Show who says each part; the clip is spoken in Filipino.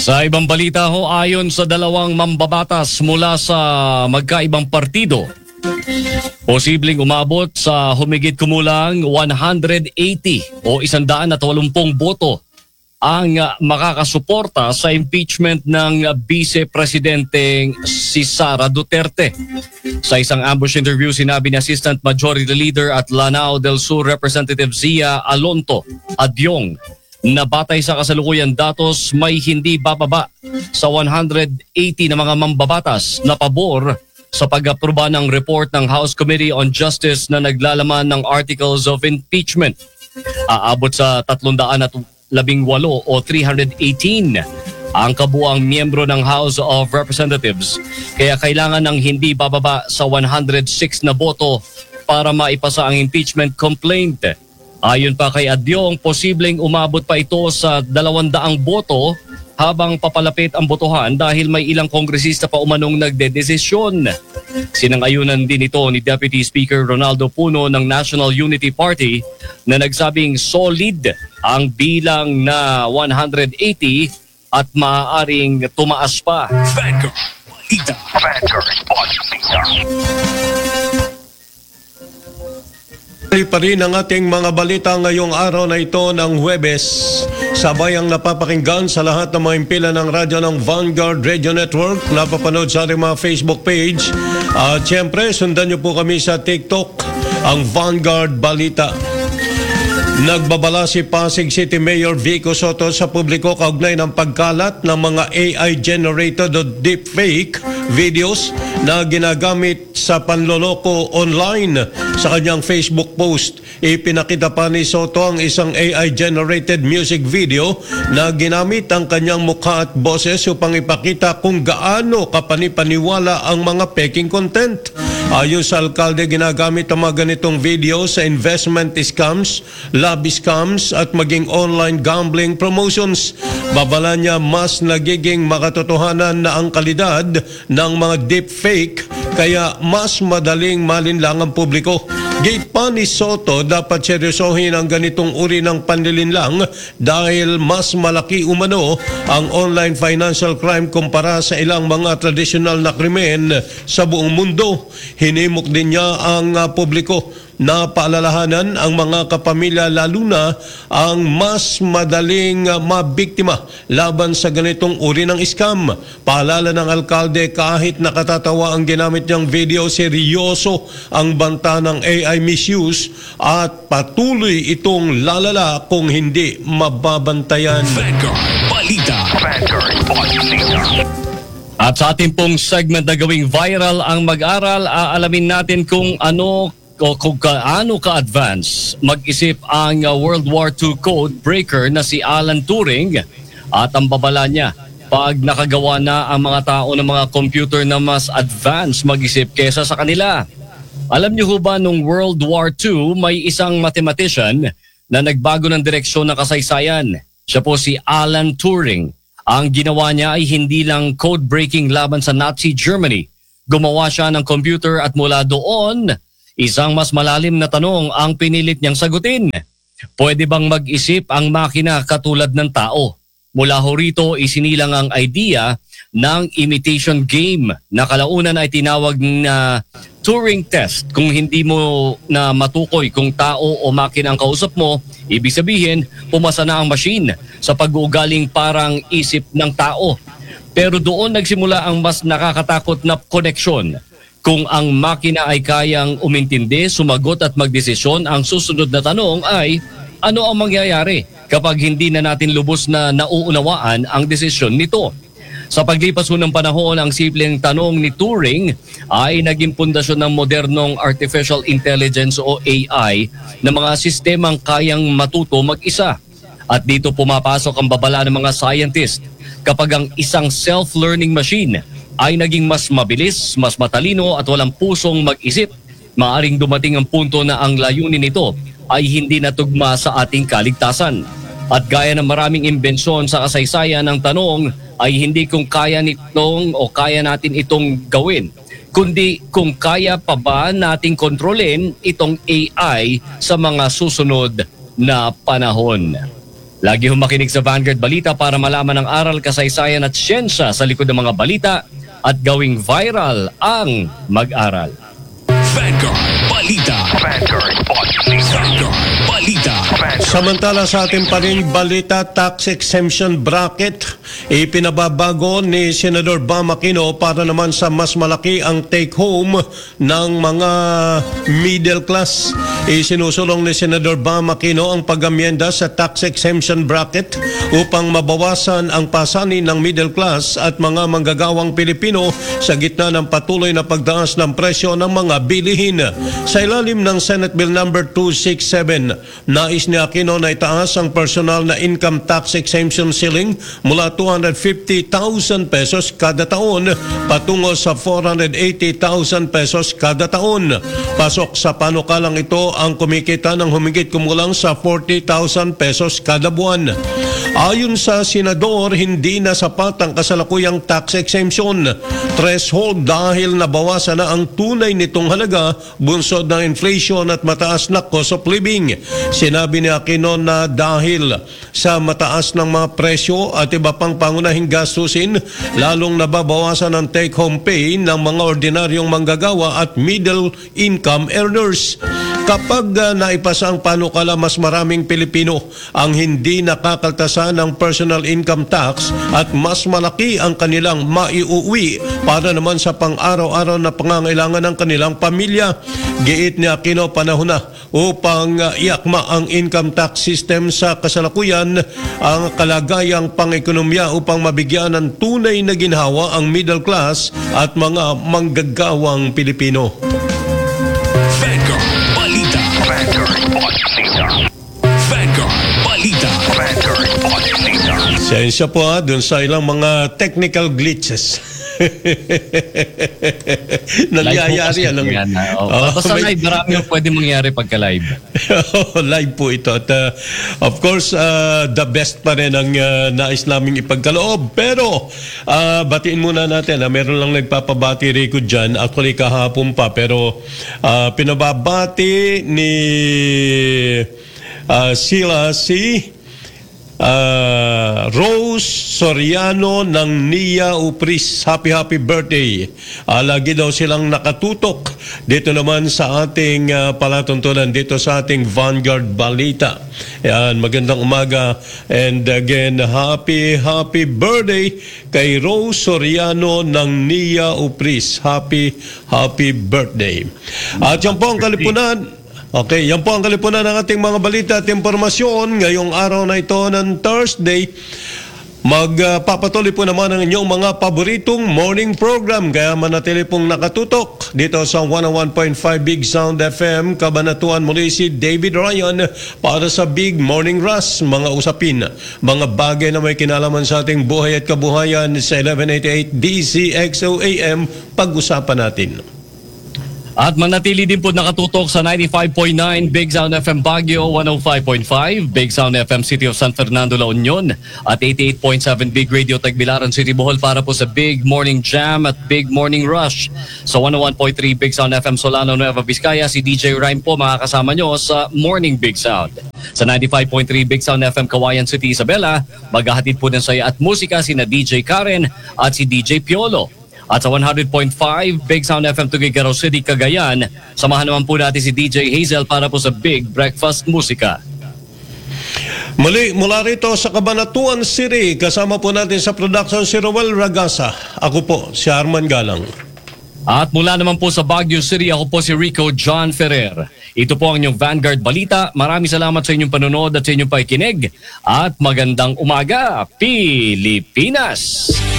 Speaker 1: Sa ibang balita ho, ayon sa dalawang mambabatas mula sa magkaibang partido, posibleng umabot sa humigit kumulang 180 o 180 boto ang makakasuporta sa impeachment ng Vice Presidenteng si Sara Duterte. Sa isang ambush interview, sinabi ni Assistant Majority Leader at Lanao del Sur Representative Zia Alonto Adyong na batay sa kasalukuyang datos may hindi bababa sa 180 na mga mambabatas na pabor sa pag-aproba ng report ng House Committee on Justice na naglalaman ng Articles of Impeachment. Aabot sa 318 o 318 ang kabuang miyembro ng House of Representatives, kaya kailangan ng hindi bababa sa 106 na boto para maipasa ang impeachment complaint. Ayon pa kay Adyong, posibleng umabot pa ito sa 200 boto habang papalapit ang botohan dahil may ilang kongresista pa umanong nagdedesisyon. Sinang-ayunan din ito ni Deputy Speaker Ronaldo Puno ng National Unity Party na nagsabing solid ang bilang na 180 at maaaring tumaas pa.
Speaker 2: Pa rin ang ating mga balita ngayong araw na ito ng Huwebes. Sabay ang napapakinggan sa lahat ng mga impila ng radyo ng Vanguard Radio Network. Napapanood sa ating mga Facebook page. At siyempre, sundan niyo po kami sa TikTok, ang Vanguard Balita. Nagbabala si Pasig City Mayor Vico Soto sa publiko kaugnay ng pagkalat ng mga AI-generated o deepfake videos na ginagamit sa panloloko online. Sa kanyang Facebook post, ipinakita pa ni Soto ang isang AI-generated music video na ginamit ang kanyang mukha at boses upang ipakita kung gaano kapanipaniwala ang mga peking content. Ayon sa alkalde, ginagamit ang mga ganitong video sa investment scams, lobby scams at maging online gambling promotions. Babala niya mas nagiging makatotohanan na ang kalidad ng mga deepfake kaya mas madaling malinlang ang publiko. Gate pa ni Soto, dapat seryosohin ang ganitong uri ng panlilinlang dahil mas malaki umano ang online financial crime kumpara sa ilang mga tradisyonal na krimen sa buong mundo. Hinimok din niya ang publiko na paalalahanan ang mga kapamilya lalo na ang mas madaling mabiktima laban sa ganitong uri ng scam. Paalala ng alkalde, kahit nakatatawa ang ginamit niyang video, seryoso ang banta ng AI misuse at patuloy itong lalala kung hindi mababantayan.
Speaker 1: At sa ating pong segment na gawing viral ang mag-aral, aalamin natin kung gaano ka-advance mag-isip ang World War II code breaker na si Alan Turing at ang babala niya pag nakagawa na ang mga tao ng mga computer na mas advanced mag-isip kesa sa kanila. Alam niyo ho ba nung World War II may isang mathematician na nagbago ng direksyon ng kasaysayan? Siya po si Alan Turing. Ang ginawa niya ay hindi lang code breaking laban sa Nazi Germany. Gumawa siya ng computer at mula doon, isang mas malalim na tanong ang pinilit niyang sagutin. Pwede bang mag-isip ang makina katulad ng tao? Mula ho rito, isinilang ang idea ng imitation game na kalaunan ay tinawag na Turing test. Kung hindi mo na matukoy kung tao o makina ang kausap mo, ibig sabihin, pumasa na ang machine sa pag-uugaling parang isip ng tao. Pero doon nagsimula ang mas nakakatakot na koneksyon. Kung ang makina ay kayang umintindi, sumagot at magdesisyon, ang susunod na tanong ay, ano ang mangyayari kapag hindi na natin lubos na nauunawaan ang desisyon nito? Sa paglipas ng panahon, ang simpleng tanong ni Turing ay naging pundasyon ng modernong artificial intelligence o AI na mga sistemang kayang matuto mag-isa. At dito pumapasok ang babala ng mga scientist. Kapag ang isang self-learning machine ay naging mas mabilis, mas matalino at walang pusong mag-isip, maaring dumating ang punto na ang layunin nito ay hindi natugma sa ating kaligtasan. At gaya ng maraming imbensyon sa kasaysayan, ang tanong ay hindi kung kaya nitong o kaya natin itong gawin, kundi kung kaya pa ba nating kontrolin itong AI sa mga susunod na panahon. Lagi humakinig sa Vanguard Balita para malaman ang aral, kasaysayan at siyensya sa likod ng mga balita at gawing viral ang mag-aral.
Speaker 3: Vanguard Balita. Vanguard Balita. Vanguard Balita.
Speaker 2: Samantala sa ating pa rin balita, tax exemption bracket ipinababago ni Senador Bam Aquino para naman sa mas malaki ang take home ng mga middle class. Isinusulong ni Senador Bam Aquino ang pag-amyenda sa tax exemption bracket upang mabawasan ang pasanin ng middle class at mga manggagawang Pilipino sa gitna ng patuloy na pagtaas ng presyo ng mga bilihin. Sa ilalim ng Senate Bill number 267, nais ni Aquino na itaas ang personal na income tax exemption ceiling mula 250,000 pesos kada taon patungo sa 480,000 pesos kada taon. Pasok sa panukalang ito ang kumikita ng humigit kumulang sa 40,000 pesos kada buwan. Ayon sa senador, hindi na sapat ang kasalukuyang tax exemption threshold dahil nabawasan na ang tunay nitong halaga bunsod ng inflation at mataas na cost of living. Sinabi ni Aquino na dahil sa mataas ng mga presyo at iba pang pangunahing gastusin, lalong nababawasan ang take-home pay ng mga ordinaryong manggagawa at middle income earners. Kapag naipasa ang panukala, mas maraming Pilipino ang hindi nakakaltasan ng personal income tax at mas malaki ang kanilang maiuwi para naman sa pang-araw-araw na pangangailangan ng kanilang pamilya. Giit ni Aquino, panahon na upang iakma ang income tax system sa kasalukuyan ang kalagayang pang-ekonomiya upang mabigyan ng tunay na ginhawa ang middle class at mga manggagawang Pilipino.
Speaker 3: Vanguard Balita. Vanguard Balita. Vanguard Balita. Vanguard Balita.
Speaker 2: Sensya po dun sa ilang mga technical glitches. Nagyayari alam mo.
Speaker 1: Basta live, marami yung pwede mangyari pagka live.
Speaker 2: Live po ito. At of course, the best pa rin ang nais naming ipagkaloob. Pero batiin muna natin. Meron lang nagpapabati Rico dyan. Actually kahapon pa. Pero pinababati ni sila si Rose Soriano ng Nia Upris. Happy birthday. Lagi daw silang nakatutok dito naman sa ating palatuntunan dito sa ating Vanguard Balita. Yan, magandang umaga and again happy birthday kay Rose Soriano ng Nia Upris. Happy birthday. At yan po ang kalipunan. Okay, yan po ang kalipunan ng ating mga balita at impormasyon ngayong araw na ito ng Thursday. Magpapatuloy po naman ang inyong mga paboritong morning program. Kaya manatili pong nakatutok dito sa 101.5 Big Sound FM. Kabanatuan muli si David Ryan para sa Big Morning Rush. Mga usapin, mga bagay na may kinalaman sa ating buhay at kabuhayan sa 1188 DCXO AM. Pag-usapan natin.
Speaker 1: At manatili din po nakatutok sa 95.9 Big Sound FM Baguio, 105.5 Big Sound FM City of San Fernando, La Union at 88.7 Big Radio Tagbilaran City, Bohol para po sa Big Morning Jam at Big Morning Rush. Sa 101.3 Big Sound FM Solano, Nueva Vizcaya, si DJ Rhyme po makakasama nyo sa Morning Big Sound. Sa 95.3 Big Sound FM Kawayan City, Isabela, maghahatid po ng saya at musika sina DJ Karen at si DJ Piolo. At sa 100.5 Big Sound FM Tuguegarao City, Cagayan, samahan naman po natin si DJ Hazel para po sa Big Breakfast Musika.
Speaker 2: Mula rito sa Cabanatuan City, kasama po natin sa production si Roel Ragasa. Ako po, si Arman Galang.
Speaker 1: At mula naman po sa Baguio City, ako po si Rico John Ferrer. Ito po ang inyong Vanguard Balita. Maraming salamat sa inyong panonood at sa inyong pakikinig. At magandang umaga, Pilipinas!